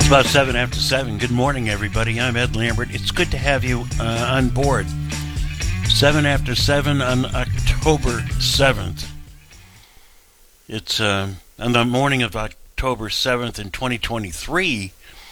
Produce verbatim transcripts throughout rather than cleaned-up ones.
About seven after seven. Good morning, everybody. I'm Ed Lambert. It's good to have you uh, on board. Seven after seven on October seventh. It's uh, on the morning of October seventh in twenty twenty-three.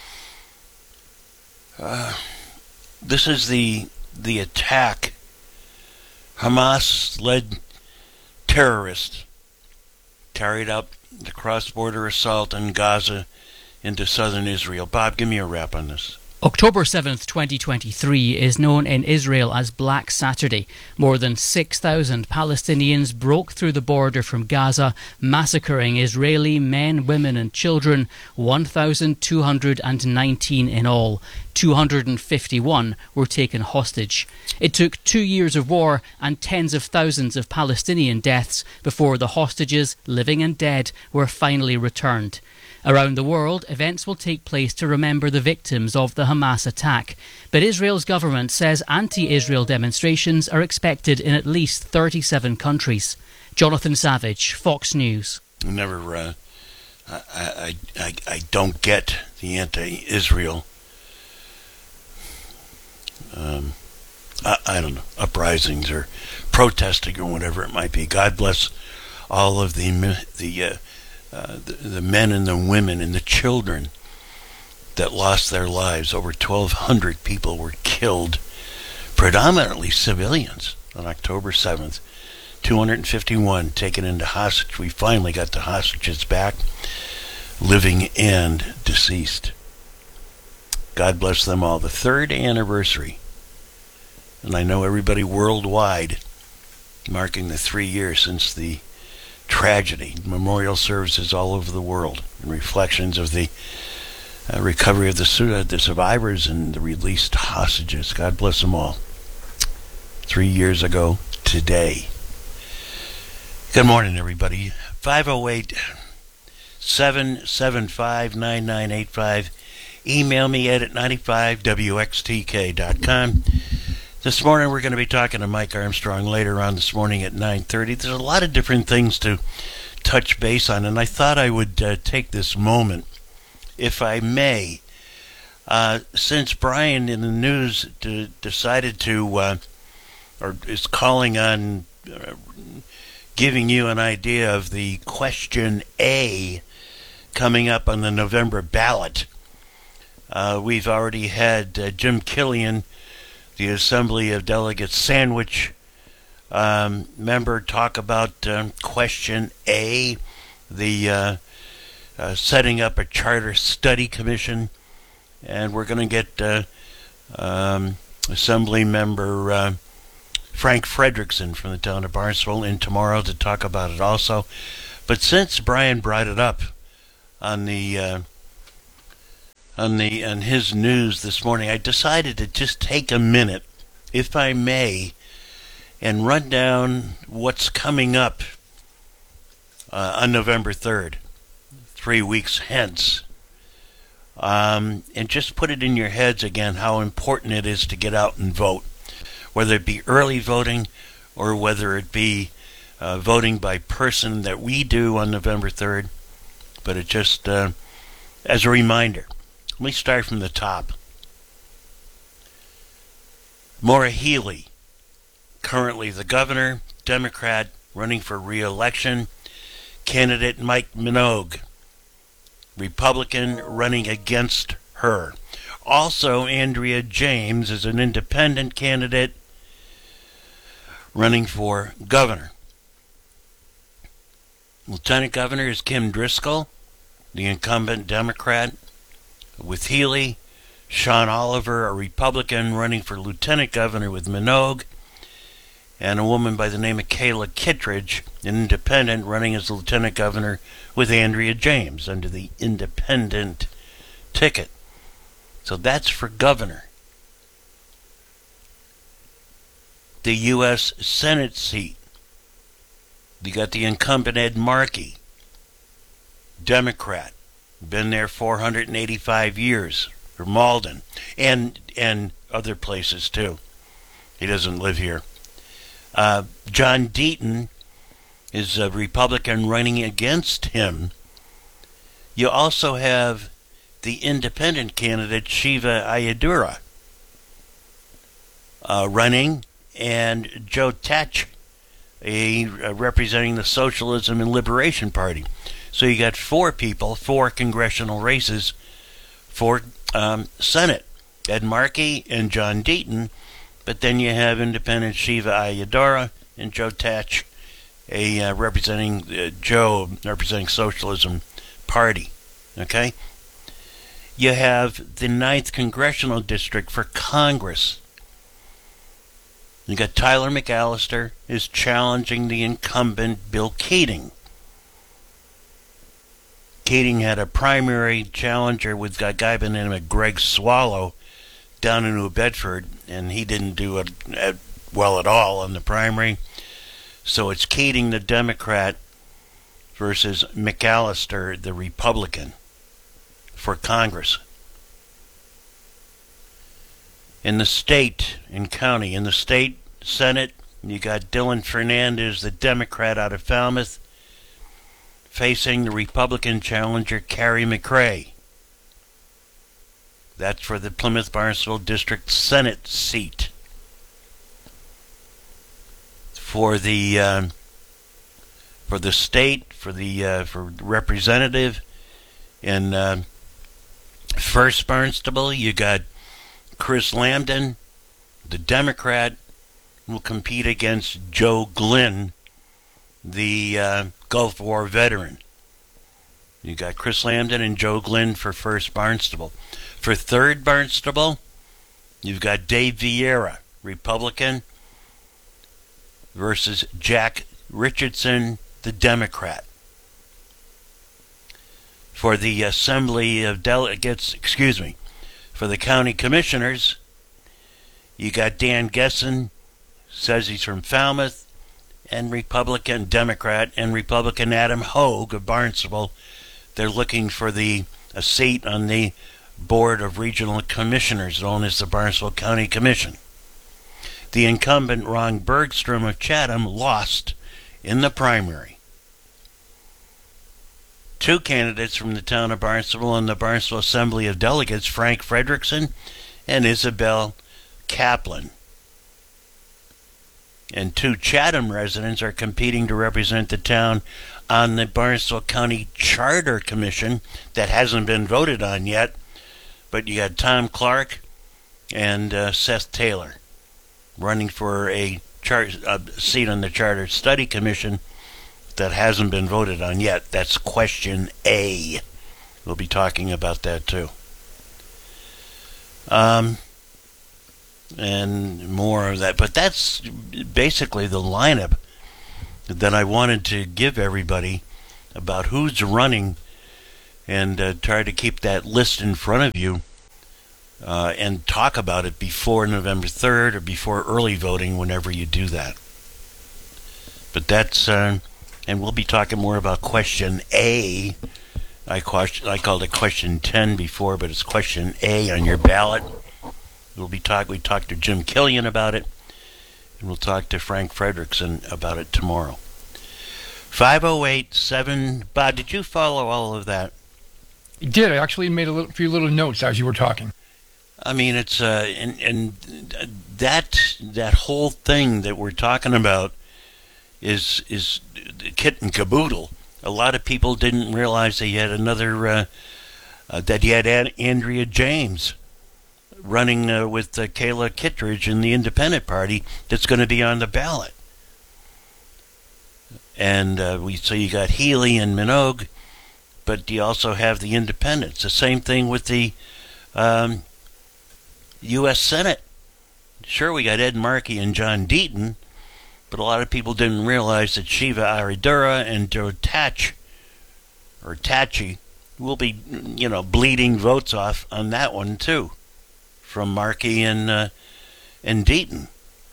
Uh, this is the the attack. Hamas-led terrorists carried out the cross-border assault in Gaza into southern Israel. Bob, give me a wrap on this. October seventh, twenty twenty-three is known in Israel as Black Saturday. More than six thousand Palestinians broke through the border from Gaza, massacring Israeli men, women and children, one thousand two hundred nineteen in all. two hundred fifty-one were taken hostage. It took two years of war and tens of thousands of Palestinian deaths before the hostages, living and dead, were finally returned. Around the world, events will take place to remember the victims of the Hamas attack. But Israel's government says anti-Israel demonstrations are expected in at least thirty-seven countries. Jonathan Savage, Fox News. Never, uh, I, I, I, I don't get the anti-Israel, um, I, I don't know, uprisings or protesting or whatever it might be. God bless all of the, the, uh, Uh, the, the men and the women and the children that lost their lives. Over twelve hundred people were killed, predominantly civilians, on October seventh. two hundred fifty-one taken into hostage. We finally got the hostages back, living and deceased. God bless them all. The third anniversary, and I know everybody worldwide, marking the three years since the tragedy. Memorial services all over the world and reflections of the uh, recovery of the, uh, the survivors and the released hostages. God bless them all. Three years ago today. Good morning, everybody. five oh eight, seven seven five, nine nine eight five. Email me at ninety-five W X T K dot com. This morning we're going to be talking to Mike Armstrong later on this morning at nine thirty. There's a lot of different things to touch base on, and I thought I would uh, take this moment, if I may, uh, since Brian in the news d- decided to, uh, or is calling on uh, giving you an idea of the question A coming up on the November ballot. Uh, we've already had uh, Jim Killian, the Assembly of Delegates Sandwich um, member, talk about um, question A, the uh, uh, setting up a charter study commission, and we're going to get uh, um, Assembly member uh, Frank Frederickson from the town of Barnesville in tomorrow to talk about it also. But since Brian brought it up on the uh, on the on his news this morning, I decided to just take a minute, if I may, and run down what's coming up uh, on November third, three weeks hence, um, and just put it in your heads again how important it is to get out and vote, whether it be early voting or whether it be uh, voting by person that we do on November third. But it just, uh, as a reminder, let me start from the top. Maura Healey, currently the governor, Democrat, running for re-election. Candidate Mike Minogue, Republican, running against her. Also, Andrea James is an independent candidate running for governor. Lieutenant Governor is Kim Driscoll, the incumbent Democrat, with Healey. Sean Oliver, a Republican, running for lieutenant governor with Minogue, and a woman by the name of Kayla Kittredge, an independent, running as lieutenant governor with Andrea James under the independent ticket. So that's for governor. The U S Senate seat, you got the incumbent Ed Markey, Democrat, been there four hundred eighty-five years, for Malden, and and other places too. He doesn't live here. Uh, John Deaton is a Republican running against him. You also have the independent candidate Shiva Ayyadurai uh, running, and Joe Thatch a, uh, representing the Socialism and Liberation Party. So you got four people, four congressional races for um, Senate. Ed Markey and John Deaton, but then you have independent Shiva Ayyadurai and Joe Thatch, a uh, representing uh, Joe representing Socialism Party. Okay, you have the ninth congressional district for Congress. You got Tyler McAllister is challenging the incumbent Bill Keating. Keating had a primary challenger with a guy by the name of Greg Swallow down in New Bedford, and he didn't do it well at all on the primary. So it's Keating, the Democrat, versus McAllister, the Republican, for Congress. In the state and county, in the state Senate, you got Dylan Fernandez, the Democrat out of Falmouth, facing the Republican challenger Carrie McRae. That's for the Plymouth Barnstable District Senate seat. For the um, for the state, for the uh, for representative in uh, First Barnstable, you got Chris Lambden, the Democrat, will compete against Joe Glynn, the uh, Gulf War veteran. You got Chris Lambden and Joe Glynn for First Barnstable. For Third Barnstable, you've got Dave Vieira, Republican, versus Jack Richardson, the Democrat. For the Assembly of Delegates, excuse me, for the county commissioners, you got Dan Gessen, says he's from Falmouth, and Republican Democrat and Republican Adam Hogue of Barnstable. They're looking for the a seat on the Board of Regional Commissioners, known as the Barnstable County Commission. The incumbent Ron Bergstrom of Chatham lost in the primary. Two candidates from the town of Barnstable and the Barnstable Assembly of Delegates, Frank Frederickson and Isabel Kaplan. And two Chatham residents are competing to represent the town on the Barnstable County Charter Commission that hasn't been voted on yet. But you got Tom Clark and uh, Seth Taylor running for a char- uh, seat on the Charter Study Commission that hasn't been voted on yet. That's question A. We'll be talking about that too. Um, and more of that. But that's basically the lineup that I wanted to give everybody about who's running, and uh, try to keep that list in front of you uh, and talk about it before November third or before early voting, whenever you do that. But that's, uh, and we'll be talking more about question A. I, question, I called it question ten before, but it's question A on your ballot. We'll be talk, we talked to Jim Killian about it, and we'll talk to Frank Frederickson about it tomorrow. five oh eight seven, Bob, did you follow all of that? I did. I actually made a little, few little notes as you were talking. I mean, it's uh, and and that that whole thing that we're talking about is is kit and caboodle. A lot of people didn't realize that you had another uh, uh, that you had An- Andrea James running uh, with uh, Kayla Kittredge in the Independent Party that's going to be on the ballot. And uh, we so you got Healy and Minogue, but you also have the independents. The same thing with the um, U S Senate. Sure, we got Ed Markey and John Deaton, but a lot of people didn't realize that Shiva Ayyadurai and Joe Thatch, or Tachi, will be, you know, bleeding votes off on that one too, from Markey and uh, and Deaton.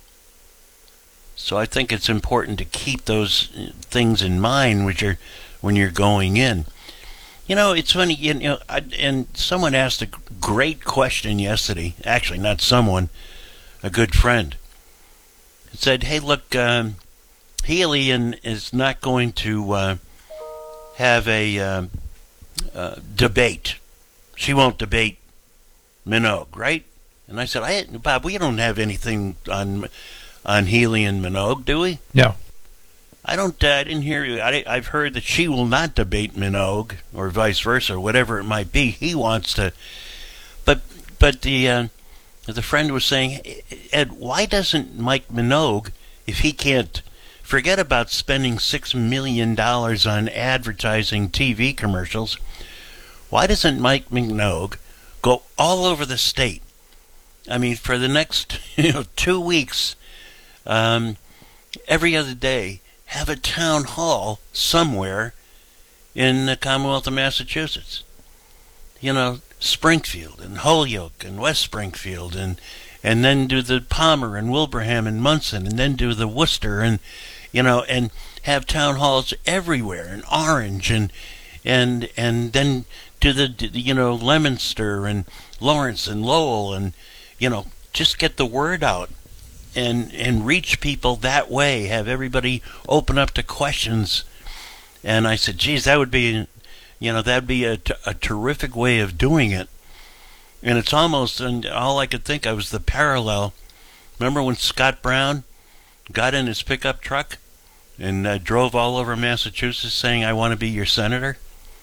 So I think it's important to keep those things in mind when you're when you're going in. You know, it's funny. You know, I, and someone asked a great question yesterday. Actually, not someone, a good friend. It said, "Hey, look, um, Healy and is not going to uh, have a uh, uh, debate she won't debate Minogue, right? And I said, I, Bob, we don't have anything on on Healy and Minogue, do we? No. I don't. Uh, I didn't hear you. I, I've heard that she will not debate Minogue, or vice versa, whatever it might be. He wants to, but but the uh, the friend was saying, Ed, why doesn't Mike Minogue, if he can't, forget about spending six million dollars on advertising T V commercials? Why doesn't Mike Minogue go all over the state? I mean, for the next you know two weeks, um, every other day, have a town hall somewhere in the Commonwealth of Massachusetts. You know, Springfield and Holyoke and West Springfield, and and then do the Palmer and Wilbraham and Munson, and then do the Worcester, and you know, and have town halls everywhere in Orange, and and and then do the you know Leominster and Lawrence and Lowell, and you know, just get the word out. And and reach people that way, have everybody open up to questions. And I said, geez, that would be, you know, that'd be a, t- a terrific way of doing it. And it's almost, and all I could think of was the parallel. Remember when Scott Brown got in his pickup truck and uh, drove all over Massachusetts saying, I want to be your senator?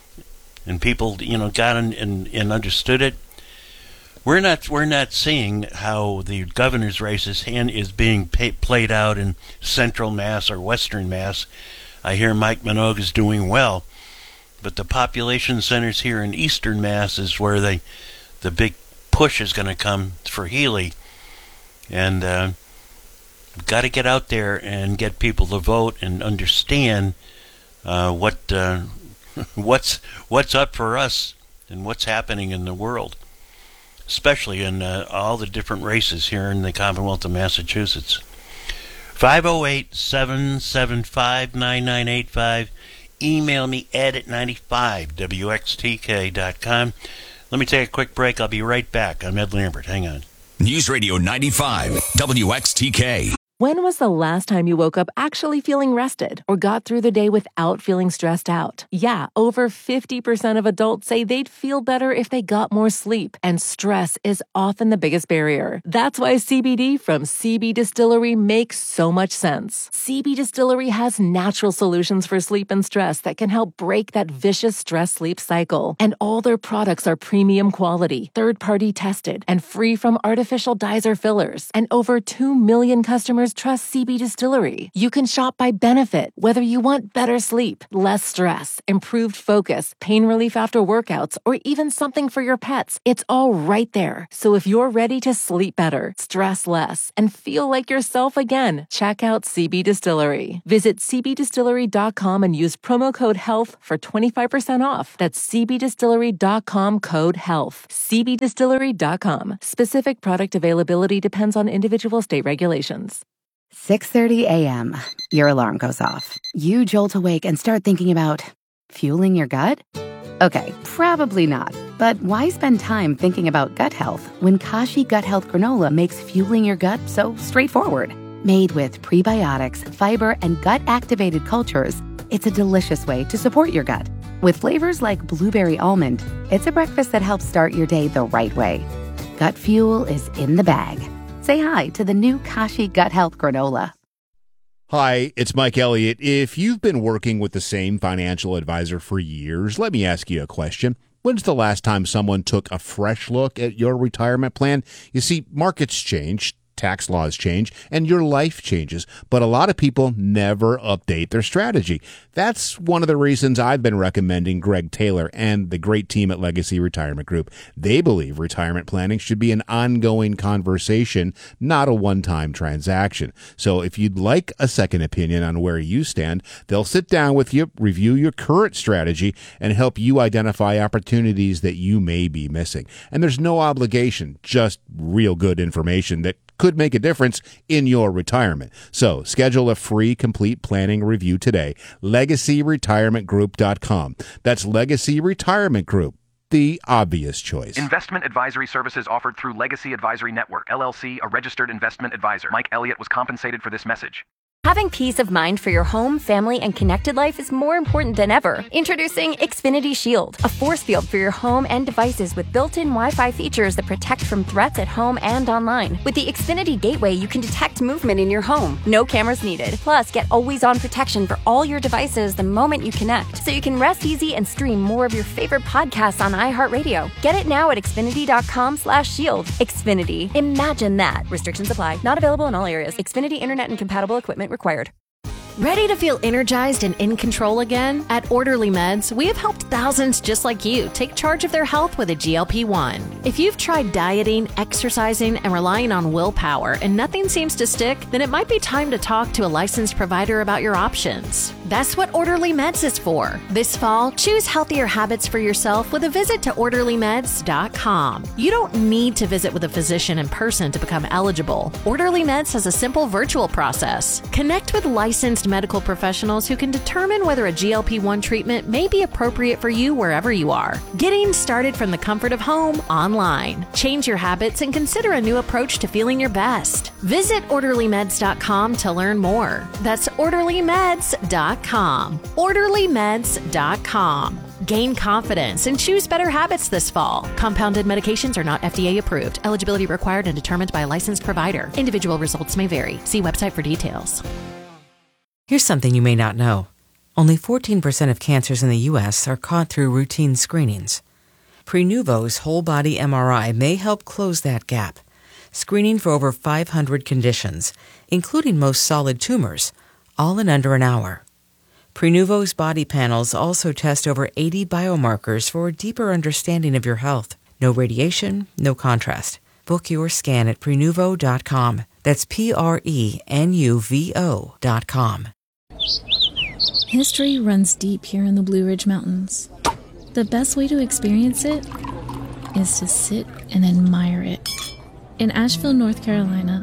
And people, you know, got in and, and understood it. We're not we're not seeing how the governor's race is, is being pay, played out in Central Mass or Western Mass. I hear Mike Minogue is doing well, but the population centers here in Eastern Mass is where they, the big push is going to come for Healy. And uh, we've got to get out there and get people to vote and understand uh, what uh, what's what's up for us and what's happening in the world, especially in uh, all the different races here in the Commonwealth of Massachusetts. five oh eight, seven seven five, nine nine eight five. Email me, ed at ninety-five W X T K dot com. Let me take a quick break. I'll be right back. I'm Ed Lambert. Hang on. News Radio ninety-five W X T K. When was the last time you woke up actually feeling rested or got through the day without feeling stressed out? Yeah, over fifty percent of adults say they'd feel better if they got more sleep, and stress is often the biggest barrier. That's why C B D from C B Distillery makes so much sense. C B Distillery has natural solutions for sleep and stress that can help break that vicious stress-sleep cycle. And all their products are premium quality, third-party tested, and free from artificial dyes or fillers. And over two million customers trust C B Distillery. You can shop by benefit, whether you want better sleep, less stress, improved focus, pain relief after workouts, or even something for your pets. It's all right there. So if you're ready to sleep better, stress less, and feel like yourself again, check out C B Distillery. Visit c b distillery dot com and use promo code HEALTH for twenty-five percent off. That's c b distillery dot com code HEALTH. c b distillery dot com. Specific product availability depends on individual state regulations. six thirty a.m. Your alarm goes off. You jolt awake and start thinking about fueling your gut? Okay, probably not. But why spend time thinking about gut health when Kashi Gut Health Granola makes fueling your gut so straightforward? Made with prebiotics, fiber, and gut-activated cultures, it's a delicious way to support your gut. With flavors like blueberry almond, it's a breakfast that helps start your day the right way. Gut fuel is in the bag. Say hi to the new Kashi Gut Health Granola. Hi, it's Mike Elliott. If you've been working with the same financial advisor for years, let me ask you a question. When's the last time someone took a fresh look at your retirement plan? You see, markets change, tax laws change, and your life changes, but a lot of people never update their strategy. That's one of the reasons I've been recommending Greg Taylor and the great team at Legacy Retirement Group. They believe retirement planning should be an ongoing conversation, not a one-time transaction. So if you'd like a second opinion on where you stand, they'll sit down with you, review your current strategy, and help you identify opportunities that you may be missing. And there's no obligation, just real good information that could make a difference in your retirement. So schedule a free complete planning review today. legacy retirement group dot com. That's Legacy Retirement Group, the obvious choice. Investment advisory services offered through Legacy Advisory Network, L L C, a registered investment advisor. Mike Elliott was compensated for this message. Having peace of mind for your home, family, and connected life is more important than ever. Introducing Xfinity Shield, a force field for your home and devices with built-in Wi-Fi features that protect from threats at home and online. With the Xfinity Gateway, you can detect movement in your home. No cameras needed. Plus, get always-on protection for all your devices the moment you connect, so you can rest easy and stream more of your favorite podcasts on iHeartRadio. Get it now at Xfinity.com slash shield. Xfinity. Imagine that. Restrictions apply. Not available in all areas. Xfinity Internet and compatible equipment required. Ready to feel energized and in control again? At Orderly Meds, we have helped thousands just like you take charge of their health with a G L P one. If you've tried dieting, exercising, and relying on willpower and nothing seems to stick, then it might be time to talk to a licensed provider about your options. That's what Orderly Meds is for. This fall, choose healthier habits for yourself with a visit to orderly meds dot com. You don't need to visit with a physician in person to become eligible. Orderly Meds has a simple virtual process. Connect with licensed medical professionals who can determine whether a G L P one treatment may be appropriate for you wherever you are. Getting started from the comfort of home online. Change your habits and consider a new approach to feeling your best. Visit orderly meds dot com to learn more. That's orderly meds dot com. orderly meds dot com. Gain confidence and choose better habits this fall. Compounded medications are not F D A approved. Eligibility required and determined by a licensed provider. Individual results may vary. See website for details. Here's something you may not know. Only fourteen percent of cancers in the U S are caught through routine screenings. Prenuvo's whole-body M R I may help close that gap, screening for over five hundred conditions, including most solid tumors, all in under an hour. Prenuvo's body panels also test over eighty biomarkers for a deeper understanding of your health. No radiation, no contrast. Book your scan at prenuvo dot com. That's P R E N U V O dot com. History runs deep here in the Blue Ridge Mountains. The best way to experience it is to sit and admire it. In Asheville, North Carolina,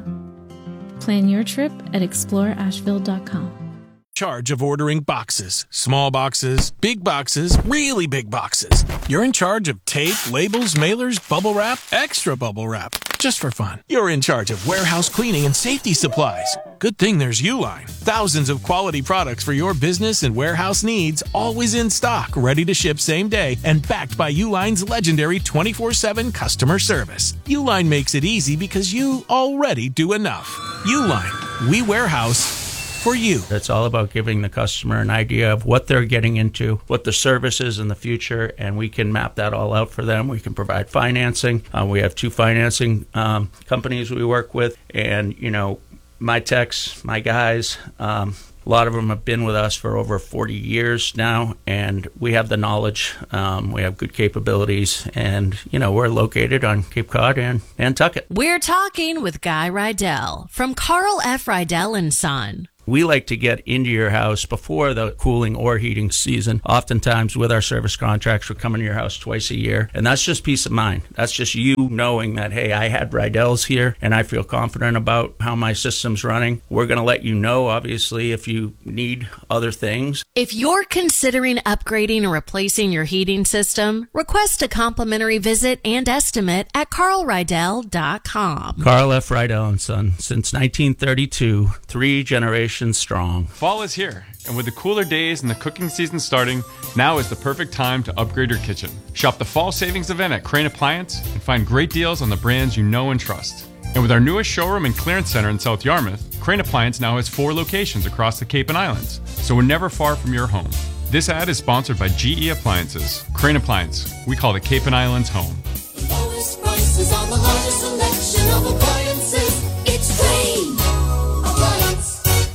plan your trip at explore asheville dot com. Charge of ordering boxes, small boxes, big boxes, really big boxes. You're in charge of tape, labels, mailers, bubble wrap, extra bubble wrap, just for fun. You're in charge of warehouse cleaning and safety supplies. Good thing there's Uline. Thousands of quality products for your business and warehouse needs, always in stock, ready to ship same day, and backed by Uline's legendary twenty-four seven customer service. Uline makes it easy because you already do enough. Uline, we warehouse for you. It's all about giving the customer an idea of what they're getting into, what the service is in the future, and we can map that all out for them. We can provide financing. Uh, we have two financing um, companies we work with, and, you know, my techs, my guys, um, a lot of them have been with us for over forty years now, and we have the knowledge, um, we have good capabilities, and, you know, we're located on Cape Cod and Nantucket. We're talking with Guy Rydell from Carl F. Rydell and Son. We like to get into your house before the cooling or heating season. Oftentimes with our service contracts, we're coming to your house twice a year. And that's just peace of mind. That's just you knowing that, hey, I had Rydell's here and I feel confident about how my system's running. We're going to let you know, obviously, if you need other things. If you're considering upgrading or replacing your heating system, request a complimentary visit and estimate at carl rydell dot com. Carl F. Rydell and Son, since nineteen thirty-two, three generations strong. Fall is here, and with the cooler days and the cooking season starting, now is the perfect time to upgrade your kitchen. Shop the fall savings event at Crane Appliance and find great deals on the brands you know and trust. And with our newest showroom and clearance center in South Yarmouth, Crane Appliance now has four locations across the Cape and Islands, so we're never far from your home. This ad is sponsored by G E Appliances. Crane Appliance, we call the Cape and Islands home. The lowest prices on the largest selection of appliances. It's Crane Appliance.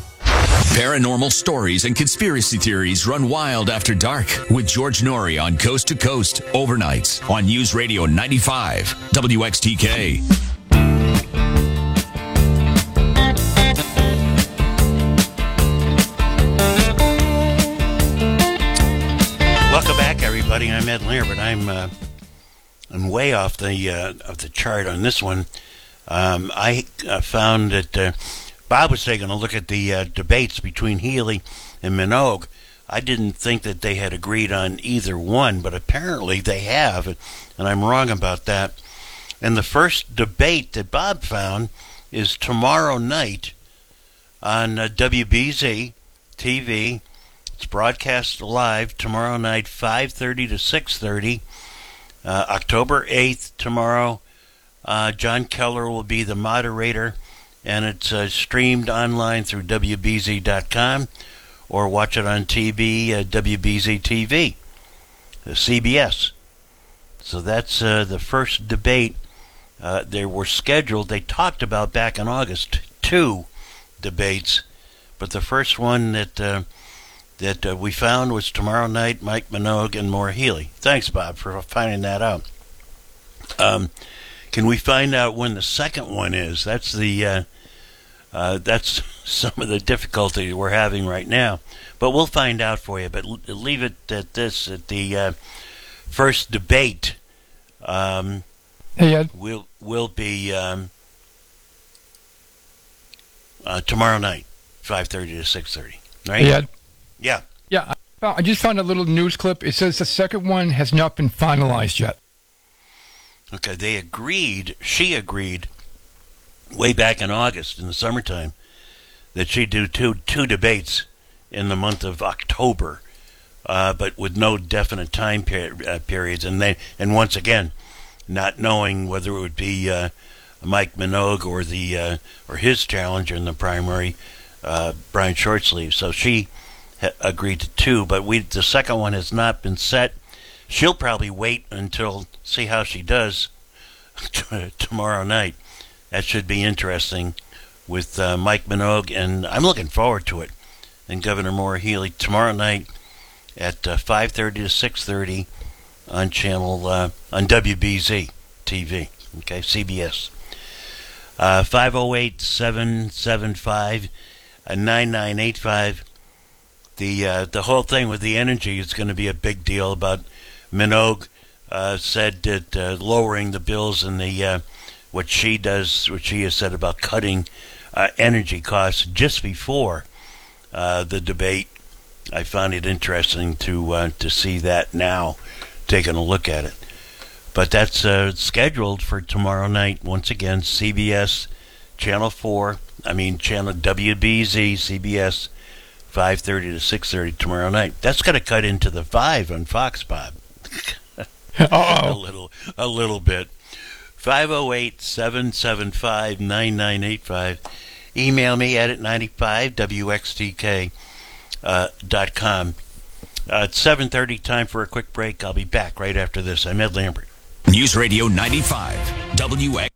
Paranormal stories and conspiracy theories run wild after dark with George Norrie on Coast to Coast overnights on News Radio ninety-five W X T K. Welcome back, everybody. I'm Ed Lear, but I'm uh, I'm way off the uh, of the chart on this one. Um, I uh, found that. Uh, Bob was taking a look at the uh, debates between Healy and Minogue. I didn't think that they had agreed on either one, but apparently they have, and I'm wrong about that. And the first debate that Bob found is tomorrow night on uh, W B Z T V. It's broadcast live tomorrow night, five thirty to six thirty. Uh, October eighth, tomorrow. Uh, John Keller will be the moderator, and it's uh, streamed online through W B Z dot com or watch it on T V, uh, W B Z T V, uh, C B S. So that's uh, the first debate. Uh, they were scheduled, they talked about back in August, two debates, but the first one that uh, that uh, we found was tomorrow night, Mike Minogue and Maura Healey. Thanks, Bob, for finding that out. Um, can we find out when the second one is? That's the uh, uh, that's some of the difficulty we're having right now, but we'll find out for you. But l- leave it at this: at the uh, first debate. Um, Hey, Ed. Will will be um, uh, tomorrow night, five thirty to six thirty. Right? Hey, Ed. Yeah. Yeah. I, I just found a little news clip. It says the second one has not been finalized yet. Okay. They agreed. She agreed way back in August, in the summertime, that she'd do two two debates in the month of October, uh, but with no definite time per- uh, periods. And they and once again, not knowing whether it would be uh, Mike Minogue or the uh, or his challenger in the primary, uh, Brian Shortsleeve. So she ha- agreed to two, but we the second one has not been set. She'll probably wait until see how she does t- tomorrow night. That should be interesting with uh, Mike Minogue, and I'm looking forward to it. And Governor Maura Healey tomorrow night at uh, five thirty to six thirty. On channel uh, on W B Z T V, okay, C B S. Uh, five oh eight, seven seven five, nine nine eight five. The uh, the whole thing with the energy is going to be a big deal. About Minogue uh, said that uh, lowering the bills and the uh, what she does, what she has said about cutting uh, energy costs just before uh, the debate. I found it interesting to uh, to see that now. Taking a look at it, but that's uh, scheduled for tomorrow night. Once again, C B S Channel Four. I mean, Channel W B Z C B S, five thirty to six thirty tomorrow night. That's going to cut into the five on Fox, Bob. a little, a little bit. five oh eight, seven seven five, nine nine eight five. Email me at ninety-five W X T K dot com. Uh, it's seven thirty, time for a quick break. I'll be back right after this. I'm Ed Lambert. News Radio ninety-five, W X,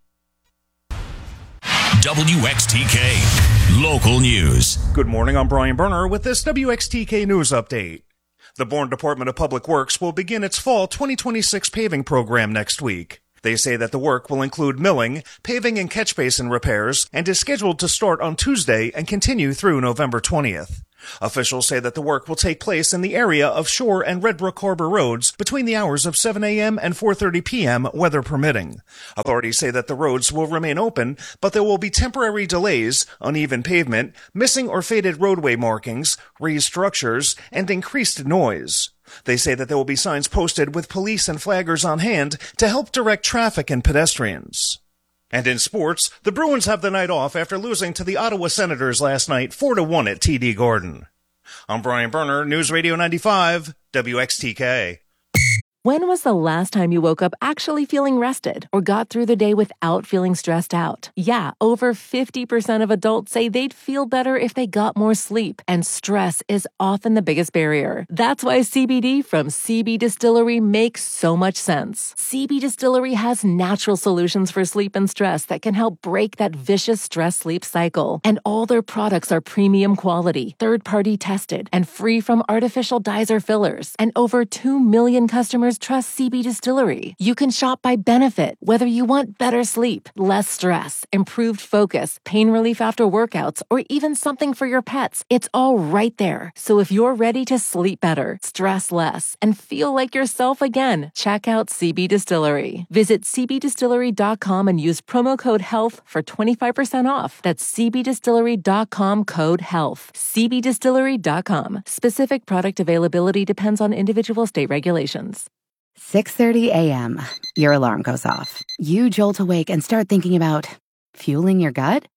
W X T K, local news. Good morning, I'm Brian Berner with this W X T K news update. The Bourne Department of Public Works will begin its fall twenty twenty-six paving program next week. They say that the work will include milling, paving, and catch basin repairs, and is scheduled to start on Tuesday and continue through November twentieth. Officials say that the work will take place in the area of Shore and Red Brook Harbor roads between the hours of seven a.m. and four thirty p.m., weather permitting. Authorities say that the roads will remain open, but there will be temporary delays, uneven pavement, missing or faded roadway markings, raised structures, and increased noise. They say that there will be signs posted with police and flaggers on hand to help direct traffic and pedestrians. And in sports, the Bruins have the night off after losing to the Ottawa Senators last night four to one at T D Garden. I'm Brian Berner, News Radio ninety-five, W X T K. When was the last time you woke up actually feeling rested or got through the day without feeling stressed out? Yeah, over fifty percent of adults say they'd feel better if they got more sleep, and stress is often the biggest barrier. That's why C B D from C B Distillery makes so much sense. C B Distillery has natural solutions for sleep and stress that can help break that vicious stress-sleep cycle. And all their products are premium quality, third-party tested, and free from artificial dyes or fillers. And over two million customers trust C B Distillery. You can shop by benefit, whether you want better sleep, less stress, improved focus, pain relief after workouts, or even something for your pets. It's all right there. So if you're ready to sleep better, stress less, and feel like yourself again, check out C B Distillery. Visit c b distillery dot com and use promo code HEALTH for twenty-five percent off. That's c b distillery dot com code HEALTH. c b distillery dot com. Specific product availability depends on individual state regulations. six thirty a.m. Your alarm goes off. You jolt awake and start thinking about fueling your gut?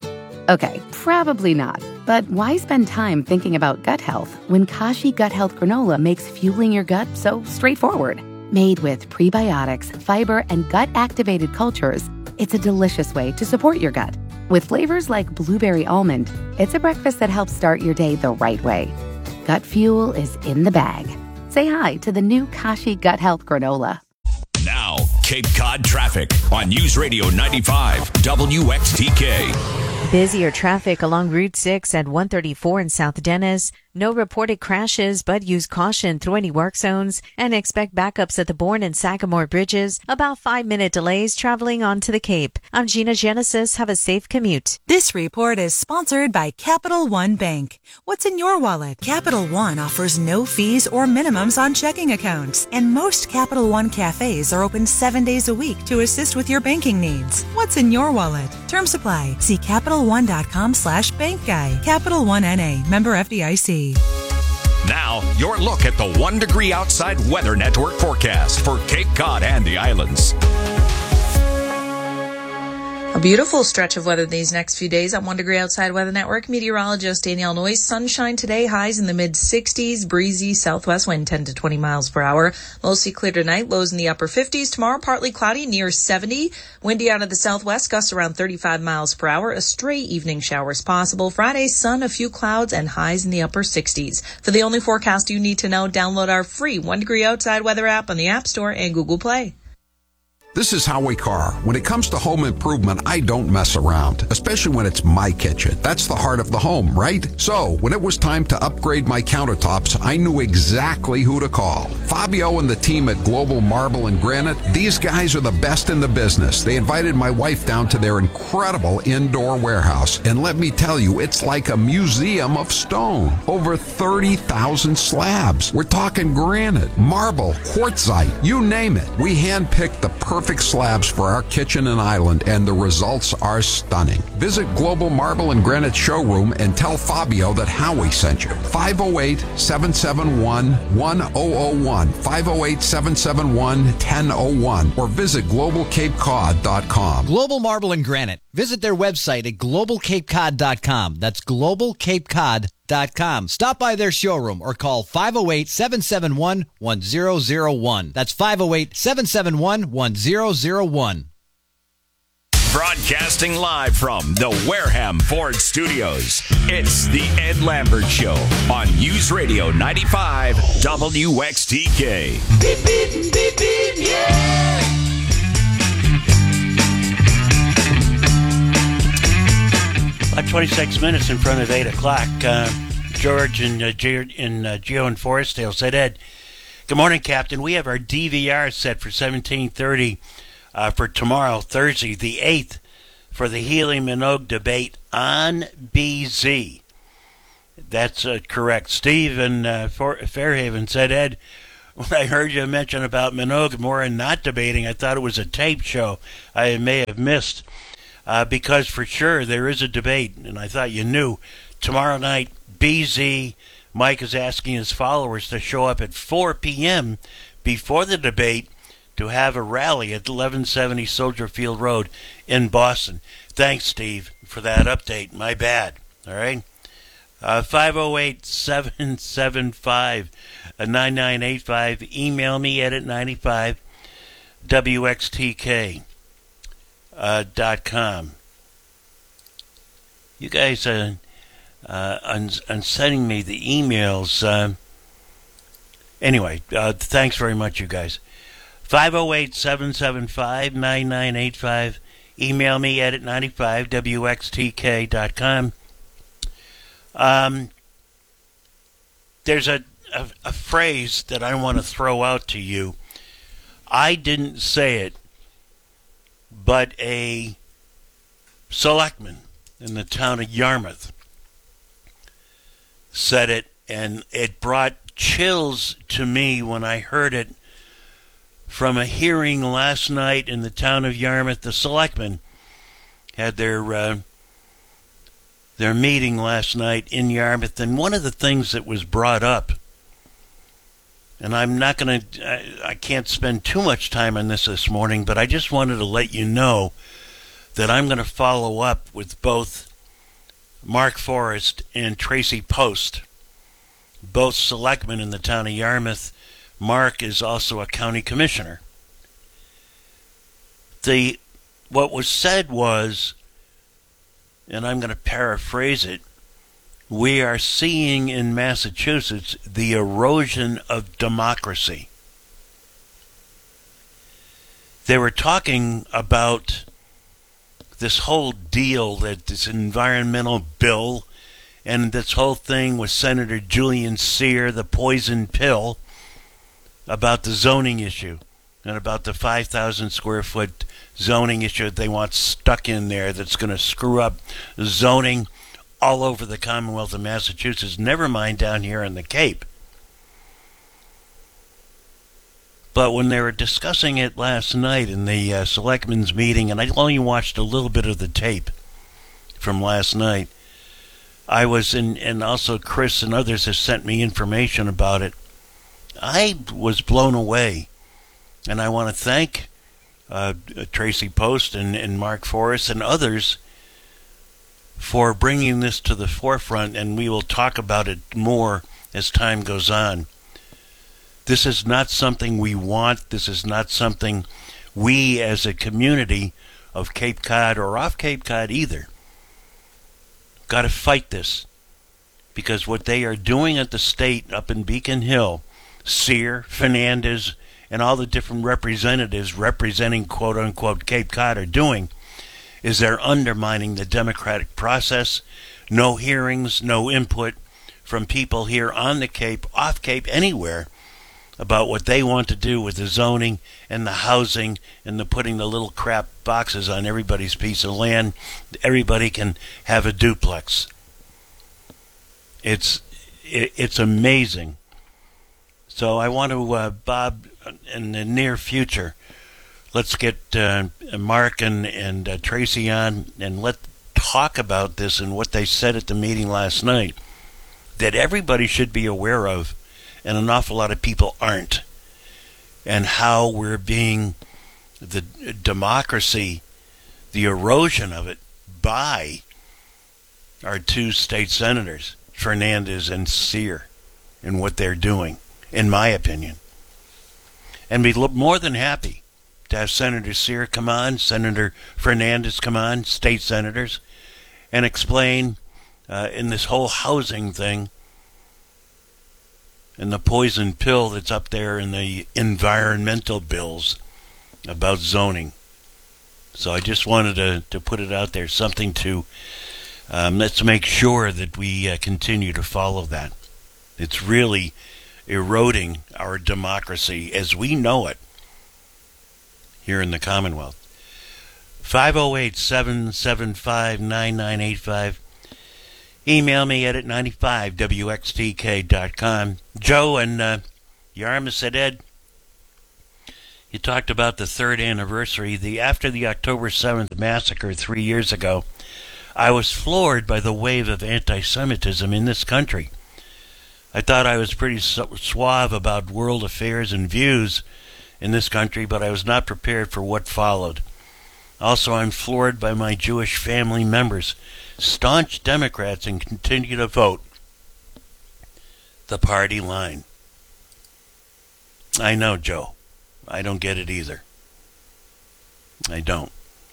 Okay, probably not. But why spend time thinking about gut health when Kashi Gut Health Granola makes fueling your gut so straightforward? Made with prebiotics, fiber, and gut-activated cultures, it's a delicious way to support your gut. With flavors like blueberry almond, it's a breakfast that helps start your day the right way. Gut fuel is in the bag. Say hi to the new Kashi Gut Health Granola. Now, Cape Cod traffic on News Radio ninety-five W X T K. Busier traffic along Route six and one thirty-four in South Dennis. No reported crashes, but use caution through any work zones and expect backups at the Bourne and Sagamore bridges. About five-minute delays traveling onto the Cape. I'm Gina Genesis. Have a safe commute. This report is sponsored by Capital One Bank. What's in your wallet? Capital One offers no fees or minimums on checking accounts, and most Capital One cafes are open seven days a week to assist with your banking needs. What's in your wallet? Term supply. See Capital One dot com slash bank guy. Capital One N A. Member F D I C. Now, your look at the One Degree Outside Weather Network forecast for Cape Cod and the islands. A beautiful stretch of weather these next few days on One Degree Outside Weather Network. Meteorologist Danielle Noyes. Sunshine today, highs in the mid sixties, breezy southwest wind ten to twenty miles per hour. Mostly clear tonight, lows in the upper fifties. Tomorrow, partly cloudy, near seventy. Windy out of the southwest, gusts around thirty-five miles per hour. A stray evening showers possible. Friday, sun, a few clouds, and highs in the upper sixties. For the only forecast you need to know, download our free One Degree Outside Weather app on the App Store and Google Play. This is Howie Carr. When it comes to home improvement, I don't mess around, especially when it's my kitchen. That's the heart of the home, right? So, when it was time to upgrade my countertops, I knew exactly who to call. Fabio and the team at Global Marble and Granite, these guys are the best in the business. They invited my wife down to their incredible indoor warehouse, and let me tell you, it's like a museum of stone. Over thirty thousand slabs. We're talking granite, marble, quartzite, you name it. We handpicked the perfect Perfect slabs for our kitchen and island, and the results are stunning. Visit Global Marble and Granite Showroom and tell Fabio that Howie sent you. five oh eight, seven seven one, one oh oh one, five oh eight, seven seven one, one oh oh one, or visit global cape cod dot com. Global Marble and Granite. Visit their website at global cape cod dot com. That's global cape cod dot com. Stop by their showroom or call five oh eight, seven seven one, one oh oh one. That's five oh eight, seven seven one, one oh oh one. Broadcasting live from the Wareham Ford Studios, it's the Ed Lambert Show on News Radio ninety-five W X T K. Beep, beep, beep, beep, yeah! About twenty-six minutes in front of eight o'clock. Uh, George and uh, Geo, in uh, Geo and Forestdale said, Ed, good morning, Captain. We have our D V R set for seventeen thirty uh, for tomorrow, Thursday, the eighth, for the Healy-Minogue debate on B Z. That's uh, correct. Steve in uh, Fairhaven said, Ed, when I heard you mention about Minogue more and not debating, I thought it was a tape show I may have missed. Uh, because for sure there is a debate, and I thought you knew. Tomorrow night, B Z, Mike is asking his followers to show up at four p.m. before the debate to have a rally at eleven seventy Soldier Field Road in Boston. Thanks, Steve, for that update. My bad. All right? Uh, five oh eight, seven seven five, nine nine eight five. Email me at ninety-five W X T K. Uh, dot com. You guys uh, uh, on, on sending me the emails. Uh, anyway, uh, thanks very much, you guys. five oh eight, seven seven five, nine nine eight five. Email me at ninety-five W X T K dot com. Um, there's a, a, a phrase that I want to throw out to you. I didn't say it, but a selectman in the town of Yarmouth said it, and it brought chills to me when I heard it from a hearing last night in the town of Yarmouth. The selectmen had their uh, their meeting last night in Yarmouth, and one of the things that was brought up, and I'm not going to, I, I can't spend too much time on this this morning, but I just wanted to let you know that I'm going to follow up with both Mark Forrest and Tracy Post, both selectmen in the town of Yarmouth. Mark is also a county commissioner. The what was said was, and I'm going to paraphrase it, we are seeing in Massachusetts the erosion of democracy. They were talking about this whole deal, that this environmental bill, and this whole thing with Senator Julian Cyr, the poison pill, about the zoning issue and about the five thousand square foot zoning issue that they want stuck in there that's going to screw up zoning all over the Commonwealth of Massachusetts, never mind down here in the Cape. But when they were discussing it last night in the uh, selectmen's meeting, and I only watched a little bit of the tape from last night, I was in, and also Chris and others have sent me information about it. I was blown away, and I want to thank uh, Tracy Post and, and Mark Forrest and others for bringing this to the forefront, and we will talk about it more as time goes on. This is not something we want. This is not something we as a community of Cape Cod or off Cape Cod either got to fight this, because what they are doing at the state up in Beacon Hill, Cyr, Fernandez, and all the different representatives representing quote-unquote Cape Cod are doing is they're undermining the democratic process. No hearings, no input from people here on the Cape, off Cape, anywhere, about what they want to do with the zoning and the housing and the putting the little crap boxes on everybody's piece of land. Everybody can have a duplex. It's it, it's amazing. So I want to, uh, Bob, in the near future, let's get uh, Mark and, and uh, Tracy on, and let's talk about this and what they said at the meeting last night that everybody should be aware of, and an awful lot of people aren't, and how we're being, the democracy, the erosion of it by our two state senators, Fernandez and Cyr, and what they're doing, in my opinion. And we'd look more than happy to have Senator Cyr come on, Senator Fernandez come on, state senators, and explain uh, in this whole housing thing and the poison pill that's up there in the environmental bills about zoning. So I just wanted to, to put it out there, something to, um, let's make sure that we uh, continue to follow that. It's really eroding our democracy as we know it here in the Commonwealth. five oh eight, seven seven five, nine nine eight five. Email me at ninety-five W X T K dot com. Joe and uh, Yarmouth said, Ed, you talked about the third anniversary. The after the October seventh massacre three years ago, I was floored by the wave of anti-Semitism in this country. I thought I was pretty suave about world affairs and views in this country, but I was not prepared for what followed. Also, I'm floored by my Jewish family members, staunch Democrats, and continue to vote the party line. I know, Joe. I don't get it either. I don't.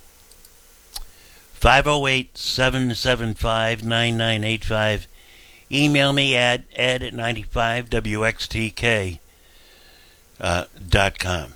five oh eight, seven seven five, nine nine eight five. Email me at ed at ninety-five W X T K uh, dot com.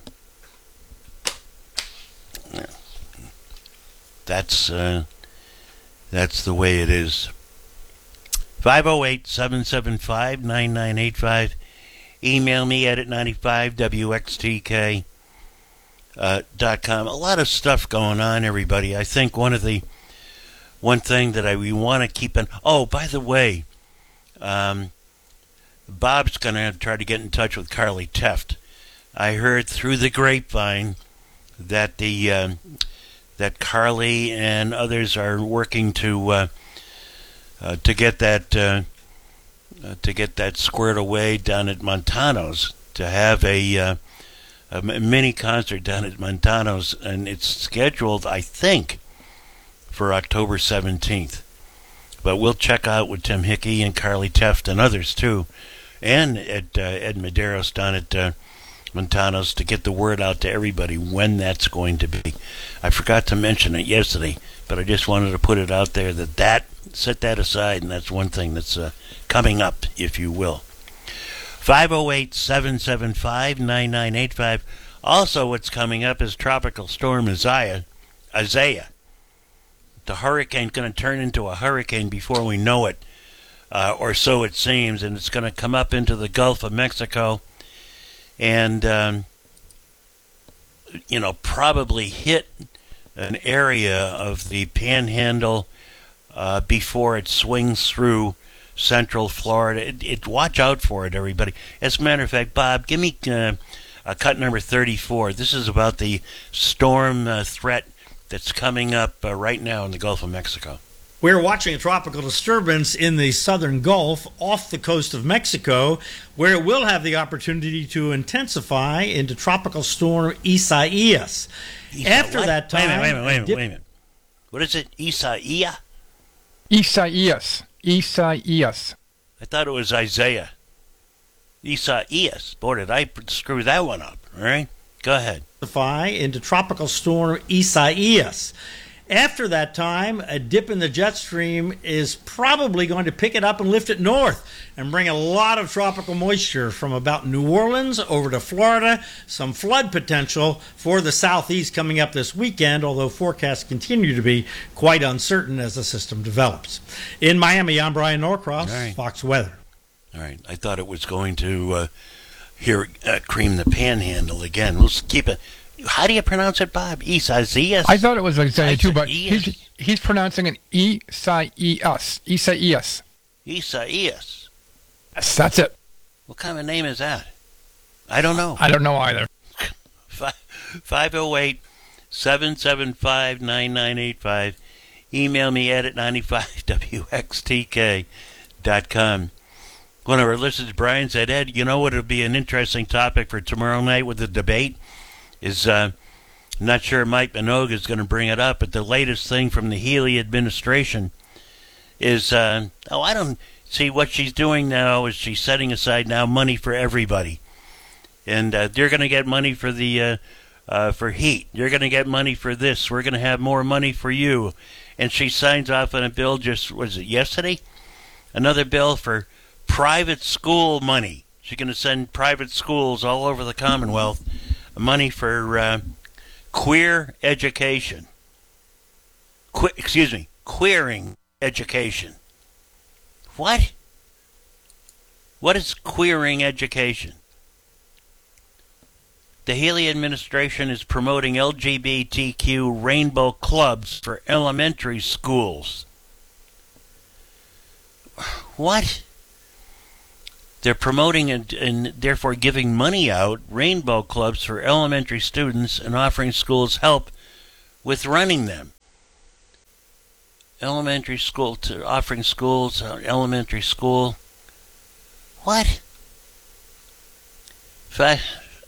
That's uh, that's the way it is. five oh eight, seven seven five, nine nine eight five. Email me at ninety-five W X T K dot com. A lot of stuff going on, everybody. I think one of the one thing that I we want to keep in. Oh, by the way, um, Bob's going to try to get in touch with Carly Teft. I heard through the grapevine that the uh, that Carly and others are working to uh, uh, to get that uh, uh, to get that squared away down at Montano's, to have a, uh, a mini concert down at Montano's, and it's scheduled, I think, for October seventeenth. But we'll check out with Tim Hickey and Carly Teft and others, too, and at uh, Ed Medeiros down at uh, Montano's to get the word out to everybody when that's going to be. I forgot to mention it yesterday, but I just wanted to put it out there that that, set that aside, and that's one thing that's uh, coming up, if you will. five oh eight, seven seven five, nine nine eight five. Also, what's coming up is Tropical Storm Isaiah. Isaiah. The hurricane's going to turn into a hurricane before we know it, uh, or so it seems, and it's going to come up into the Gulf of Mexico and, um, you know, probably hit an area of the Panhandle uh, before it swings through Central Florida. It, it, watch out for it, everybody. As a matter of fact, Bob, give me uh, a cut number thirty-four. This is about the storm uh, threat that's coming up uh, right now in the Gulf of Mexico. We're watching a tropical disturbance in the southern Gulf off the coast of Mexico, where it will have the opportunity to intensify into Tropical Storm Isaias. Isa, After what? that time... Wait a minute, wait a minute, wait a minute, wait a minute. What is it? Isaiah? Isaias. Isaias. I thought it was Isaiah. Isaias. Boy, did I screw that one up, all right? Go ahead. Into Tropical Storm Isaias. After that time, a dip in the jet stream is probably going to pick it up and lift it north and bring a lot of tropical moisture from about New Orleans over to Florida. Some flood potential for the southeast coming up this weekend, although forecasts continue to be quite uncertain as the system develops. In Miami, I'm Brian Norcross, right. Fox Weather. All right. I thought it was going to uh, here uh, cream the Panhandle again. We'll keep it. How do you pronounce it, Bob? Isaias? I thought it was Isaiah too, but he's, he's pronouncing it Isaias. Isaias. Isaias. Yes, that's it. What kind of name is that? I don't know. I don't know either. five oh eight, seven seven five, nine nine eight five. Email me at ninety-five W X T K dot com. One of our listeners, Brian, said, Ed, you know what would be an interesting topic for tomorrow night with the debate? Is, uh, I'm not sure Mike Minogue is going to bring it up, but the latest thing from the Healy administration is, uh, oh, I don't see what she's doing now is she's setting aside now money for everybody. And uh, they're going to get money for the, uh, uh, for heat. You're going to get money for this. We're going to have more money for you. And she signs off on a bill just, was it yesterday? Another bill for private school money. She's going to send private schools all over the Commonwealth money for uh, queer education. Que- excuse me, queering education. What? What is queering education? The Healy administration is promoting L G B T Q rainbow clubs for elementary schools. What? They're promoting and, and therefore giving money out, rainbow clubs for elementary students and offering schools help with running them. Elementary school, to offering schools, uh, elementary school. What? If I,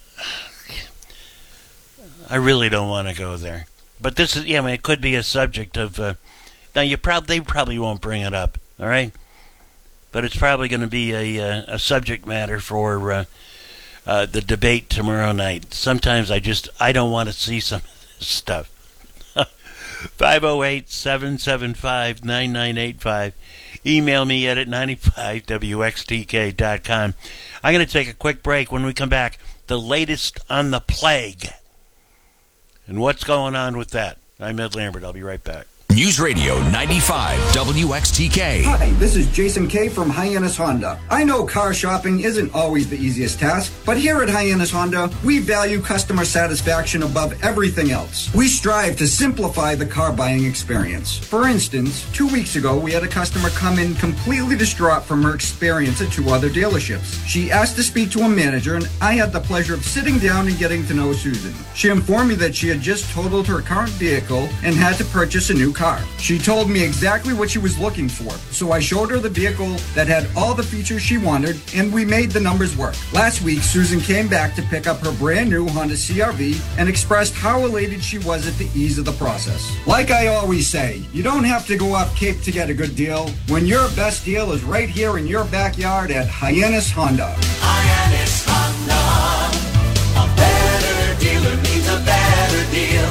I really don't want to go there. But this is, yeah, I mean, it could be a subject of, uh, now you prob- they probably won't bring it up, all right? But it's probably going to be a, uh, a subject matter for uh, uh, the debate tomorrow night. Sometimes I just, I don't want to see some of this stuff. five oh eight, seven seven five, nine nine eight five. Email me at ninety-five W X T K dot com. I'm going to take a quick break. When we come back, the latest on the plague. And what's going on with that? I'm Ed Lambert. I'll be right back. News Radio ninety-five W X T K. Hi, this is Jason Kay from Hyannis Honda. I know car shopping isn't always the easiest task, but here at Hyannis Honda, we value customer satisfaction above everything else. We strive to simplify the car buying experience. For instance, two weeks ago, we had a customer come in completely distraught from her experience at two other dealerships. She asked to speak to a manager, and I had the pleasure of sitting down and getting to know Susan. She informed me that she had just totaled her current vehicle and had to purchase a new car. car. She told me exactly what she was looking for, so I showed her the vehicle that had all the features she wanted, and we made the numbers work. Last week, Susan came back to pick up her brand new Honda C R V and expressed how elated she was at the ease of the process. Like I always say, you don't have to go up Cape to get a good deal when your best deal is right here in your backyard at Hyannis Honda. Hyannis Honda. A better dealer means a better deal.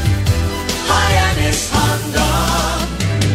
Hyannis Honda.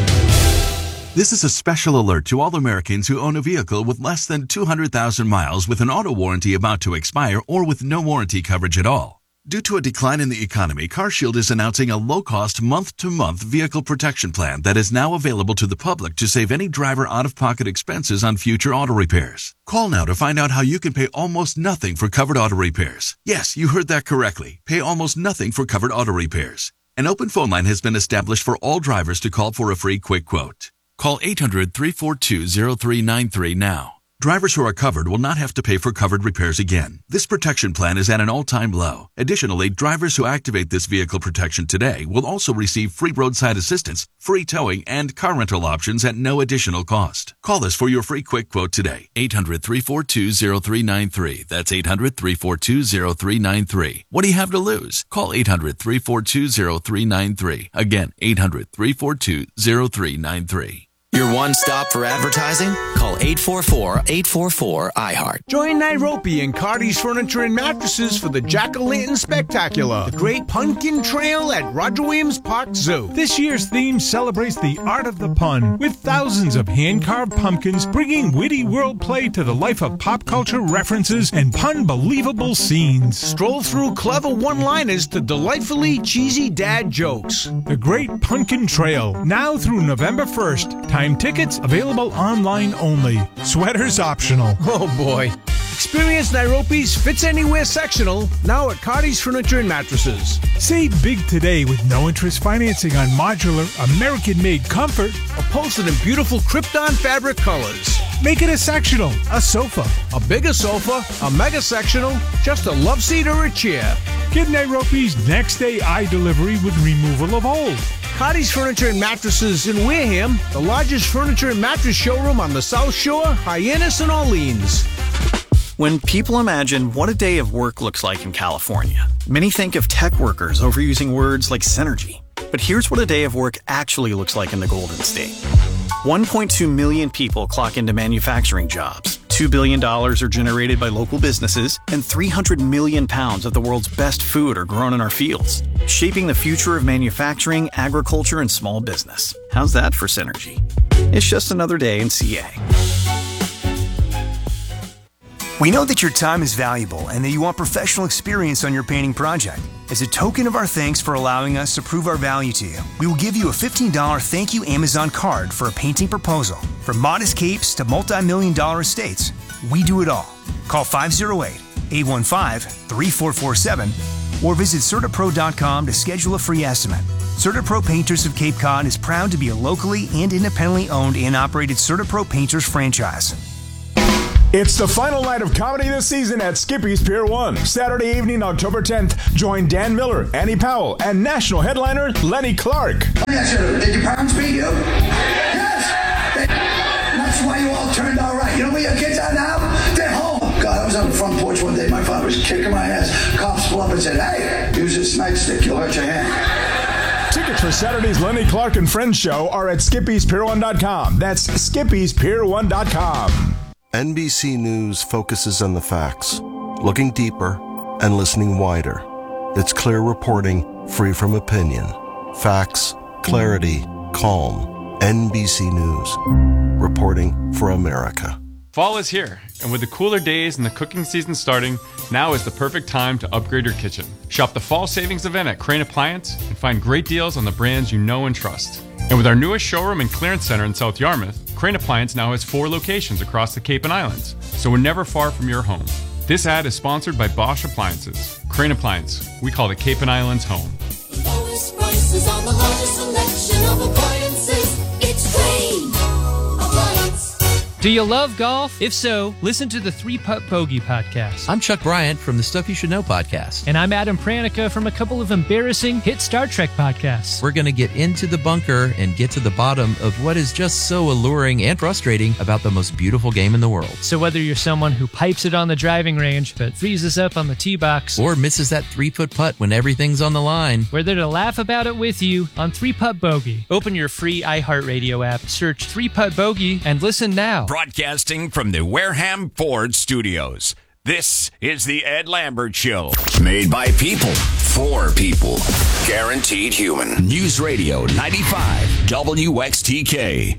This is a special alert to all Americans who own a vehicle with less than two hundred thousand miles with an auto warranty about to expire or with no warranty coverage at all. Due to a decline in the economy, CarShield is announcing a low-cost month-to-month vehicle protection plan that is now available to the public to save any driver out-of-pocket expenses on future auto repairs. Call now to find out how you can pay almost nothing for covered auto repairs. Yes, you heard that correctly. Pay almost nothing for covered auto repairs. An open phone line has been established for all drivers to call for a free quick quote. Call eight hundred, three four two, zero three nine three now. Drivers who are covered will not have to pay for covered repairs again. This protection plan is at an all-time low. Additionally, drivers who activate this vehicle protection today will also receive free roadside assistance, free towing, and car rental options at no additional cost. Call us for your free quick quote today. eight hundred, three four two, zero three nine three. That's eight hundred, three four two, zero three nine three. What do you have to lose? Call eight hundred, three four two, zero three nine three. Again, eight hundred, three four two, zero three nine three. Your one stop for advertising? Call eight four four, eight four four, I heart. Join Nairobi and Cardi's Furniture and Mattresses for the Jack-O-Lantern Spectacular, the Great Pumpkin Trail at Roger Williams Park Zoo. This year's theme celebrates the art of the pun, with thousands of hand-carved pumpkins bringing witty wordplay to the life of pop culture references and pun-believable scenes. Stroll through clever one-liners to delightfully cheesy dad jokes. The Great Pumpkin Trail, now through November first. Time tickets available online only. Sweaters optional. Oh boy. Experience Nairobi's Fits Anywhere sectional now at Cardi's Furniture and Mattresses. Save big today with no interest financing on modular, American-made comfort. Upholstered in beautiful Krypton fabric colors. Make it a sectional, a sofa, a bigger sofa, a mega sectional, just a love seat or a chair. Get Nairobi's next day eye delivery with removal of old. Cardi's Furniture and Mattresses in Wareham, the largest furniture and mattress showroom on the South Shore, Hyannis, and Orleans. When people imagine what a day of work looks like in California, many think of tech workers overusing words like synergy. But here's what a day of work actually looks like in the Golden State. one point two million people clock into manufacturing jobs. two billion dollars are generated by local businesses, and three hundred million pounds of the world's best food are grown in our fields, shaping the future of manufacturing, agriculture, and small business. How's that for synergy? It's just another day in C A. We know that your time is valuable and that you want professional experience on your painting project. As a token of our thanks for allowing us to prove our value to you, we will give you a fifteen dollars thank you Amazon card for a painting proposal. From modest capes to multi-million dollar estates, we do it all. Call five oh eight, eight one five, three four four seven or visit CertaPro dot com to schedule a free estimate. CertaPro Painters of Cape Cod is proud to be a locally and independently owned and operated CertaPro Painters franchise. It's the final night of comedy this season at Skippy's Pier one. Saturday evening, October tenth, join Dan Miller, Annie Powell, and national headliner Lenny Clark. Yes, sir. Did your parents beat you? Yes. They, that's why you all turned out right. You know where your kids are now? They're home. God, I was on the front porch one day. My father was kicking my ass. Cops pulled up and said, hey, use this nightstick. You'll hurt your hand. Tickets for Saturday's Lenny Clark and Friends show are at Skippys Pier one dot com. That's Skippys Pier one dot com. N B C News focuses on the facts, looking deeper and listening wider. It's clear reporting, free from opinion. Facts, clarity, calm. N B C News, reporting for America. Fall is here, and with the cooler days and the cooking season starting, now is the perfect time to upgrade your kitchen. Shop the fall savings event at Crane Appliance and find great deals on the brands you know and trust. And with our newest showroom and clearance center in South Yarmouth, Crane Appliance now has four locations across the Cape and Islands, so we're never far from your home. This ad is sponsored by Bosch Appliances. Crane Appliance, we call the Cape and Islands home. The lowest prices on the largest selection of appliances. It's Crane Appliance. Do you love golf? If so, listen to the Three Putt Bogey podcast. I'm Chuck Bryant from the Stuff You Should Know podcast. And I'm Adam Pranica from a couple of embarrassing hit Star Trek podcasts. We're going to get into the bunker and get to the bottom of what is just so alluring and frustrating about the most beautiful game in the world. So whether you're someone who pipes it on the driving range but freezes up on the tee box, or misses that three-foot putt when everything's on the line, we're there to laugh about it with you on Three Putt Bogey. Open your free iHeartRadio app, search Three Putt Bogey, and listen now. Broadcasting from the Wareham Ford Studios, this is the Ed Lambert Show. Made by people, for people. Guaranteed human. News Radio ninety-five W X T K.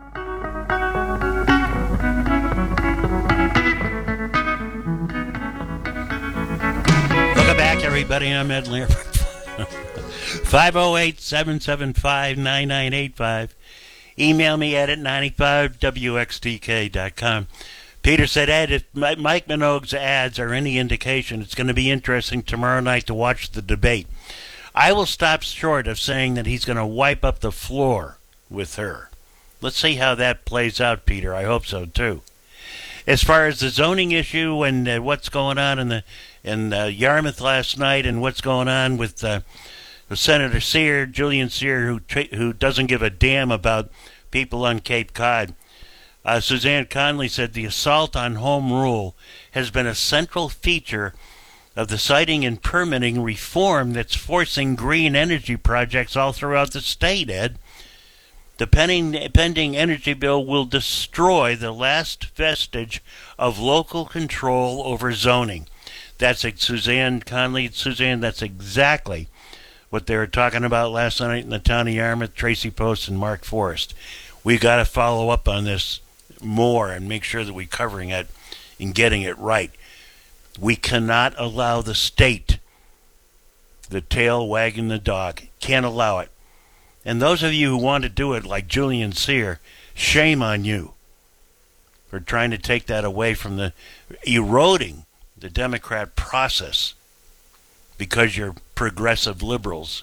Welcome back, everybody. I'm Ed Lambert. five oh eight, seven seven five, nine nine eight five. Email me at ninety-five W X T K dot com. Peter said, Ed, if Mike Minogue's ads are any indication, it's going to be interesting tomorrow night to watch the debate. I will stop short of saying that he's going to wipe up the floor with her. Let's see how that plays out, Peter. I hope so, too. As far as the zoning issue and uh, what's going on in the in uh, Yarmouth last night and what's going on with uh, Senator Sear, Julian Sear, who tra- who doesn't give a damn about people on Cape Cod. Uh, Suzanne Conley said the assault on home rule has been a central feature of the siting and permitting reform that's forcing green energy projects all throughout the state, Ed. The pending, pending energy bill will destroy the last vestige of local control over zoning. That's like Suzanne Conley. Suzanne, that's exactly what they were talking about last night in the town of Yarmouth, Tracy Post and Mark Forrest. We got to follow up on this more and make sure that we're covering it and getting it right. We cannot allow the state, the tail wagging the dog. Can't allow it. And those of you who want to do it like Julian Sear, shame on you for trying to take that away from the, eroding the Democrat process because you're progressive liberals.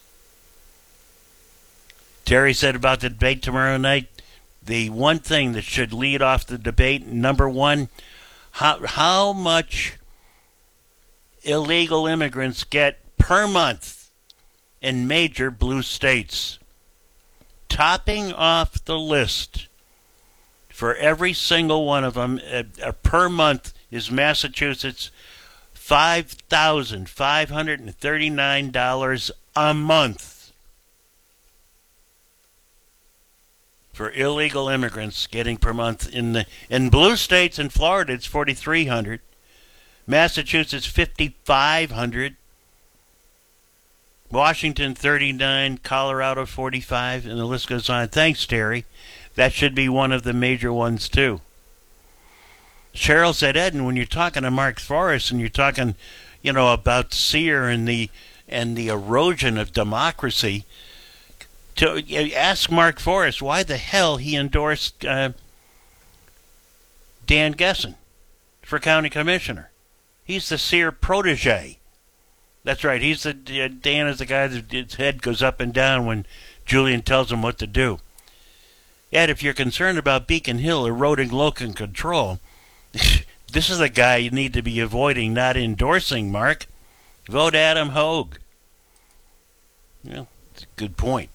Terry said about the debate tomorrow night, the one thing that should lead off the debate, number one, how, how much illegal immigrants get per month in major blue states. Topping off the list for every single one of them uh, uh, per month is Massachusetts, five thousand five hundred thirty-nine dollars a month for illegal immigrants getting per month. In the in blue states in Florida, it's forty-three hundred dollars. Massachusetts, fifty-five hundred dollars. Washington, thirty-nine, Colorado, forty-five, and the list goes on. Thanks, Terry. That should be one of the major ones, too. Cheryl said, Ed, and when you're talking to Mark Forrest and you're talking, you know, about Sear and the and the erosion of democracy, to ask Mark Forrest why the hell he endorsed uh, Dan Gessen for county commissioner. He's the Sear protege. That's right. He's the uh, Dan is the guy that his head goes up and down when Julian tells him what to do. Ed, if you're concerned about Beacon Hill eroding local control, this is the guy you need to be avoiding, not endorsing, Mark. Vote Adam Hogue. Well, it's a good point.